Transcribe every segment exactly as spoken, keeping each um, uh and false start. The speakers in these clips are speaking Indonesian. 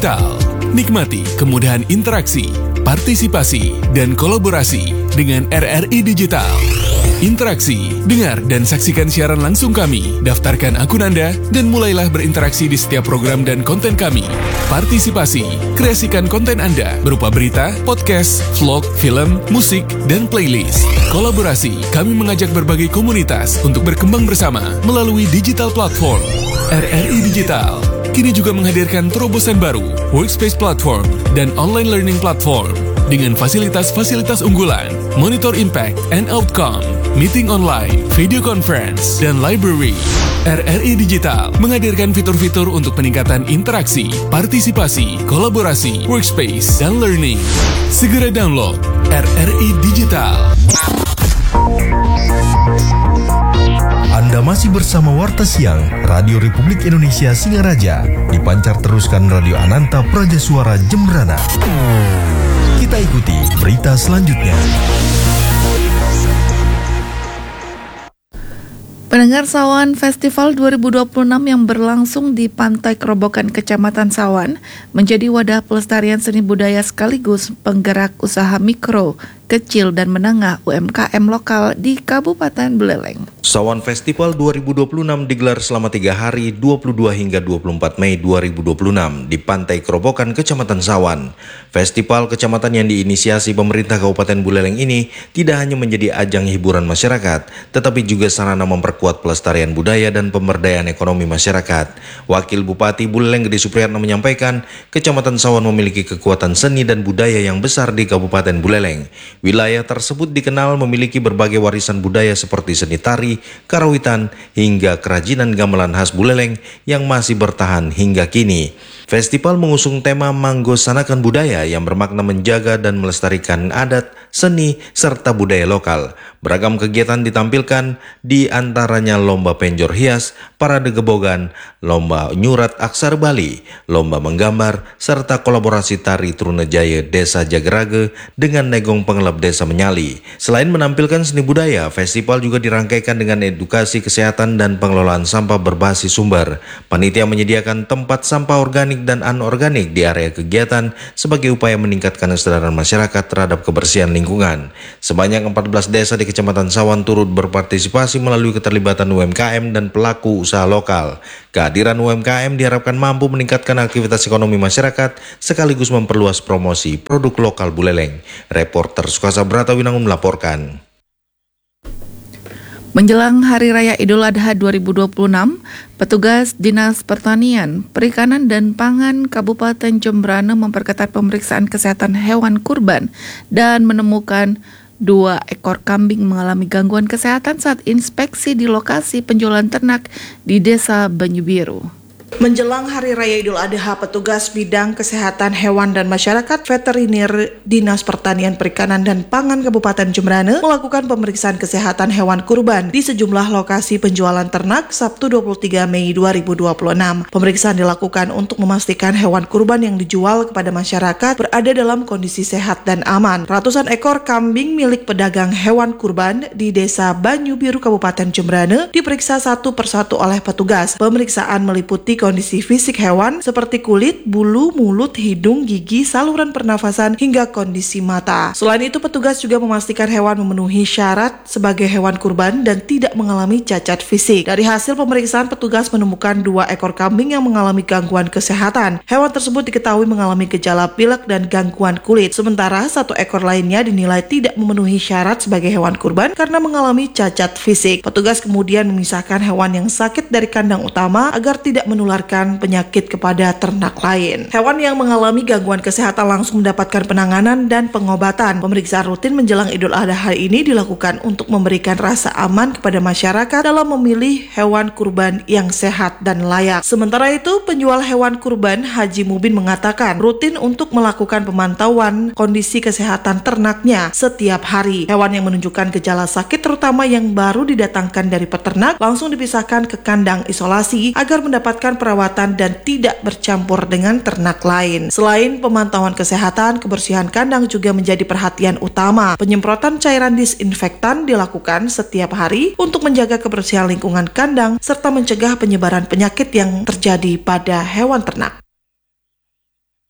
Digital. Nikmati kemudahan interaksi, partisipasi, dan kolaborasi dengan R R I Digital. Interaksi, dengar dan saksikan siaran langsung kami, daftarkan akun Anda, dan mulailah berinteraksi di setiap program dan konten kami. Partisipasi, kreasikan konten Anda berupa berita, podcast, vlog, film, musik, dan playlist. Kolaborasi, kami mengajak berbagai komunitas untuk berkembang bersama melalui digital platform. R R I Digital kini juga menghadirkan terobosan baru, workspace platform, dan online learning platform dengan fasilitas-fasilitas unggulan, monitor impact and outcome, meeting online, video conference, dan library. R R I Digital menghadirkan fitur-fitur untuk peningkatan interaksi, partisipasi, kolaborasi, workspace, dan learning. Segera download R R I Digital. Anda masih bersama Warta Siang Radio Republik Indonesia Singaraja, dipancar teruskan Radio Ananta Praja Suara Jembrana. Kita ikuti berita selanjutnya. Pendengar Sawan, Festival dua ribu dua puluh enam yang berlangsung di Pantai Kerobokan Kecamatan Sawan menjadi wadah pelestarian seni budaya sekaligus penggerak usaha mikro, kecil dan menengah U M K M lokal di Kabupaten Buleleng. Sawan Festival dua ribu dua puluh enam digelar selama tiga hari dua puluh dua hingga dua puluh empat Mei dua ribu dua puluh enam di Pantai Kerobokan Kecamatan Sawan. Festival kecamatan yang diinisiasi pemerintah Kabupaten Buleleng ini tidak hanya menjadi ajang hiburan masyarakat, tetapi juga sarana memperkuat pelestarian budaya dan pemberdayaan ekonomi masyarakat. Wakil Bupati Buleleng Gede Supriyatno menyampaikan, Kecamatan Sawan memiliki kekuatan seni dan budaya yang besar di Kabupaten Buleleng. Wilayah tersebut dikenal memiliki berbagai warisan budaya seperti seni tari, karawitan, hingga kerajinan gamelan khas Buleleng yang masih bertahan hingga kini. Festival mengusung tema Manggosanakan Budaya yang bermakna menjaga dan melestarikan adat, seni, serta budaya lokal. Beragam kegiatan ditampilkan, di antaranya lomba penjor hias, parade gebogan, lomba nyurat aksara Bali, lomba menggambar, serta kolaborasi tari Trunajaya Desa Jagerage dengan Negong Pengelap Desa Menyali. Selain menampilkan seni budaya, festival juga dirangkaikan dengan edukasi kesehatan dan pengelolaan sampah berbasis sumber. Panitia menyediakan tempat sampah organik dan anorganik di area kegiatan sebagai upaya meningkatkan kesadaran masyarakat terhadap kebersihan lingkungan. Sebanyak empat belas desa di Kecamatan Sawan turut berpartisipasi melalui keterlibatan U M K M dan pelaku usaha lokal. Kehadiran U M K M diharapkan mampu meningkatkan aktivitas ekonomi masyarakat sekaligus memperluas promosi produk lokal Buleleng. Reporter Sukasa Bratawinangun melaporkan. Menjelang Hari Raya Idul Adha dua ribu dua puluh enam, petugas Dinas Pertanian, Perikanan dan Pangan Kabupaten Jembrana memperketat pemeriksaan kesehatan hewan kurban dan menemukan dua ekor kambing mengalami gangguan kesehatan saat inspeksi di lokasi penjualan ternak di Desa Banyubiru. Menjelang Hari Raya Idul Adha, petugas bidang kesehatan hewan dan masyarakat veteriner Dinas Pertanian, Perikanan dan Pangan Kabupaten Jembrana melakukan pemeriksaan kesehatan hewan kurban di sejumlah lokasi penjualan ternak Sabtu dua puluh tiga Mei dua ribu dua puluh enam. Pemeriksaan dilakukan untuk memastikan hewan kurban yang dijual kepada masyarakat berada dalam kondisi sehat dan aman. Ratusan ekor kambing milik pedagang hewan kurban di Desa Banyubiru Kabupaten Jembrana diperiksa satu persatu oleh petugas. Pemeriksaan meliputi kondisi fisik hewan seperti kulit, bulu, mulut, hidung, gigi, saluran pernafasan, hingga kondisi mata. Selain itu, petugas juga memastikan hewan memenuhi syarat sebagai hewan kurban dan tidak mengalami cacat fisik. Dari hasil pemeriksaan, petugas menemukan dua ekor kambing yang mengalami gangguan kesehatan. Hewan tersebut diketahui mengalami gejala pilek dan gangguan kulit. Sementara satu ekor lainnya dinilai tidak memenuhi syarat sebagai hewan kurban karena mengalami cacat fisik. Petugas kemudian memisahkan hewan yang sakit dari kandang utama agar tidak menular menularkan penyakit kepada ternak lain. Hewan yang mengalami gangguan kesehatan langsung mendapatkan penanganan dan pengobatan. Pemeriksaan rutin menjelang Idul Adha hari ini dilakukan untuk memberikan rasa aman kepada masyarakat dalam memilih hewan kurban yang sehat dan layak. Sementara itu, penjual hewan kurban Haji Mubin mengatakan rutin untuk melakukan pemantauan kondisi kesehatan ternaknya setiap hari. Hewan yang menunjukkan gejala sakit terutama yang baru didatangkan dari peternak langsung dipisahkan ke kandang isolasi agar mendapatkan perawatan dan tidak bercampur dengan ternak lain. Selain pemantauan kesehatan, kebersihan kandang juga menjadi perhatian utama. Penyemprotan cairan disinfektan dilakukan setiap hari untuk menjaga kebersihan lingkungan kandang serta mencegah penyebaran penyakit yang terjadi pada hewan ternak.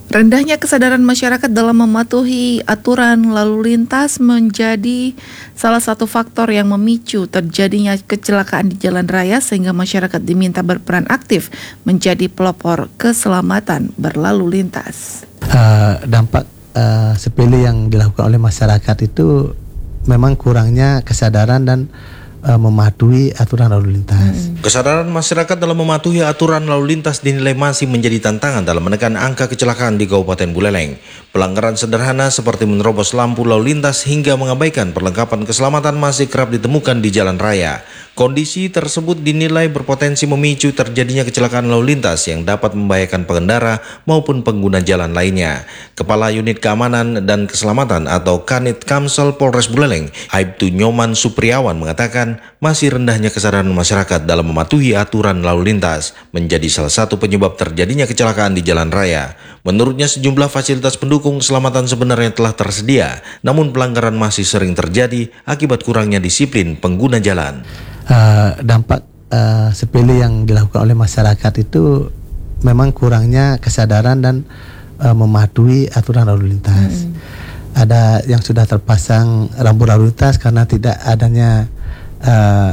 Rendahnya kesadaran masyarakat dalam mematuhi aturan lalu lintas menjadi salah satu faktor yang memicu terjadinya kecelakaan di jalan raya, sehingga masyarakat diminta berperan aktif menjadi pelopor keselamatan berlalu lintas. Uh, dampak uh, sepele yang dilakukan oleh masyarakat itu memang kurangnya kesadaran dan Uh, mematuhi aturan lalu lintas. Hmm. Kesadaran masyarakat dalam mematuhi aturan lalu lintas dinilai masih menjadi tantangan dalam menekan angka kecelakaan di Kabupaten Buleleng. Pelanggaran sederhana seperti menerobos lampu lalu lintas hingga mengabaikan perlengkapan keselamatan masih kerap ditemukan di jalan raya. Kondisi tersebut dinilai berpotensi memicu terjadinya kecelakaan lalu lintas yang dapat membahayakan pengendara maupun pengguna jalan lainnya. Kepala Unit Keamanan dan Keselamatan atau Kanit Kamsel Polres Buleleng, Aibtu Nyoman Supriawan mengatakan masih rendahnya kesadaran masyarakat dalam mematuhi aturan lalu lintas menjadi salah satu penyebab terjadinya kecelakaan di jalan raya. Menurutnya sejumlah fasilitas pendukung keselamatan sebenarnya telah tersedia, namun pelanggaran masih sering terjadi akibat kurangnya disiplin pengguna jalan. Uh, dampak uh, sepele yang dilakukan oleh masyarakat itu memang kurangnya kesadaran dan uh, mematuhi aturan lalu lintas. Hmm. Ada yang sudah terpasang rambu lalu lintas karena tidak adanya Uh,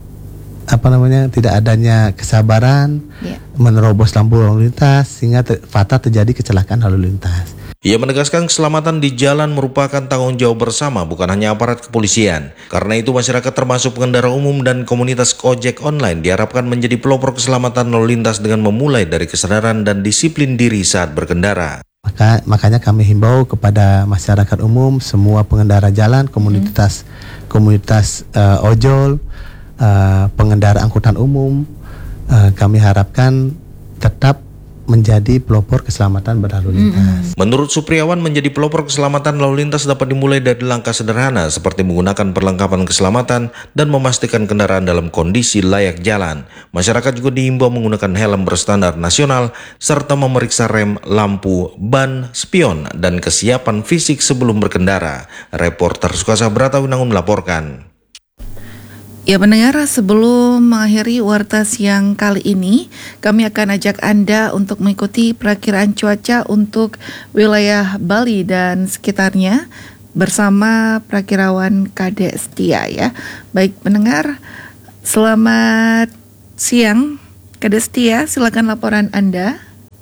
apa namanya tidak adanya kesabaran, yeah. menerobos lampu lalu lintas sehingga ter- fatal terjadi kecelakaan lalu lintas. Ia menegaskan keselamatan di jalan merupakan tanggung jawab bersama, bukan hanya aparat kepolisian. Karena itu masyarakat termasuk pengendara umum dan komunitas ojek online diharapkan menjadi pelopor keselamatan lalu lintas dengan memulai dari kesadaran dan disiplin diri saat berkendara. Maka, makanya kami himbau kepada masyarakat umum, semua pengendara jalan, komunitas hmm. komunitas uh, ojol, uh, pengendara angkutan umum, uh, kami harapkan tetap menjadi pelopor keselamatan berlalu lintas. Mm-hmm. Menurut Supriawan, menjadi pelopor keselamatan lalu lintas dapat dimulai dari langkah sederhana seperti menggunakan perlengkapan keselamatan dan memastikan kendaraan dalam kondisi layak jalan. Masyarakat juga diimbau menggunakan helm berstandar nasional serta memeriksa rem, lampu, ban, spion, dan kesiapan fisik sebelum berkendara. Reporter Sukasa Bratawinangun melaporkan. Ya pendengar, sebelum mengakhiri Warta Siang kali ini, kami akan ajak Anda untuk mengikuti perakiraan cuaca untuk wilayah Bali dan sekitarnya bersama perakirawan Kade Setia ya. Baik pendengar, selamat siang Kade Setia, silakan laporan Anda.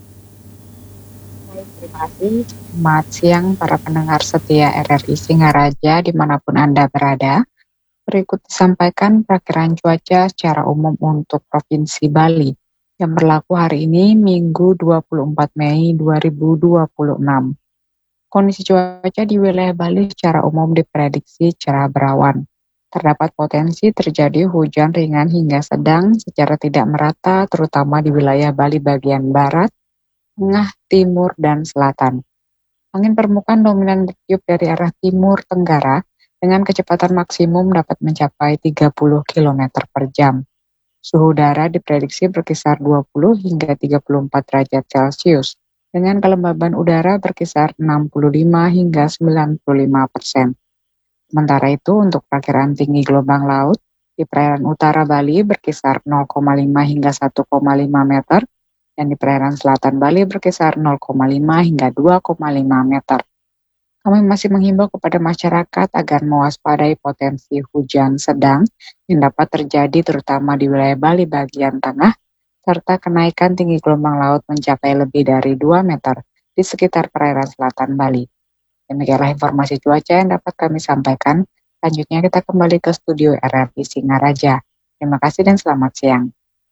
Baik, terima kasih. Selamat siang para pendengar setia R R I Singaraja dimanapun Anda berada. Berikut disampaikan perakiraan cuaca secara umum untuk Provinsi Bali yang berlaku hari ini Minggu dua puluh empat Mei dua ribu dua puluh enam. Kondisi cuaca di wilayah Bali secara umum diprediksi cerah berawan. Terdapat potensi terjadi hujan ringan hingga sedang secara tidak merata terutama di wilayah Bali bagian barat, tengah, timur, dan selatan. Angin permukaan dominan bertiup dari arah timur tenggara dengan kecepatan maksimum dapat mencapai tiga puluh kilometer per jam. Suhu udara diprediksi berkisar dua puluh hingga tiga puluh empat derajat Celcius, dengan kelembaban udara berkisar enam puluh lima hingga sembilan puluh lima persen. Sementara itu untuk perkiraan tinggi gelombang laut, di perairan utara Bali berkisar nol koma lima hingga satu koma lima meter, dan di perairan selatan Bali berkisar nol koma lima hingga dua koma lima meter. Kami masih menghimbau kepada masyarakat agar mewaspadai potensi hujan sedang yang dapat terjadi terutama di wilayah Bali bagian tengah, serta kenaikan tinggi gelombang laut mencapai lebih dari dua meter di sekitar perairan selatan Bali. Demikianlah informasi cuaca yang dapat kami sampaikan. Selanjutnya kita kembali ke studio R R I Singaraja. Terima kasih dan selamat siang.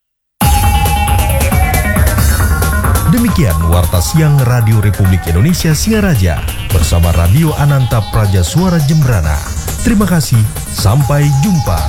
Demikian Warta Siang Radio Republik Indonesia Singaraja bersama Radio Ananta Praja Suara Jembrana. Terima kasih, sampai jumpa.